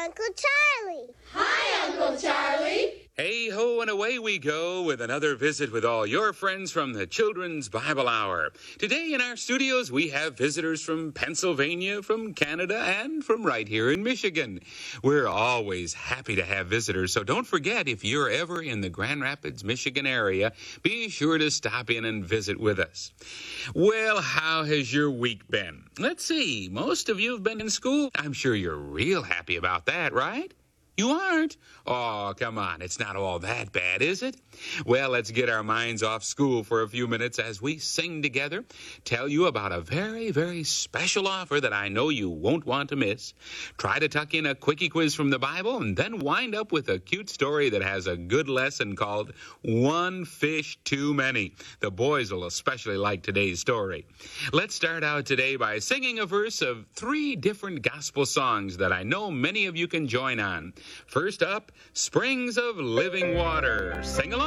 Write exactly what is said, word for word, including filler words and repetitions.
Uncle Charlie. Hi, Uncle Charlie. Hey ho, and away we go with another visit with all your friends from the Children's Bible Hour. Today in our studios, we have visitors from Pennsylvania, from Canada, and from right here in Michigan. We're always happy to have visitors, so don't forget, if you're ever in the Grand Rapids, Michigan area, be sure to stop in and visit with us. Well, how has your week been? Let's see, most of you have been in school. I'm sure you're real happy about that, right? You aren't? Oh, come on. It's not all that bad, is it? Well, let's get our minds off school for a few minutes as we sing together, tell you about a very, very special offer that I know you won't want to miss, try to tuck in a quickie quiz from the Bible, and then wind up with a cute story that has a good lesson called One Fish Too Many. The boys will especially like today's story. Let's start out today by singing a verse of three different gospel songs that I know many of you can join on. First up, Springs of Living Water. Sing along.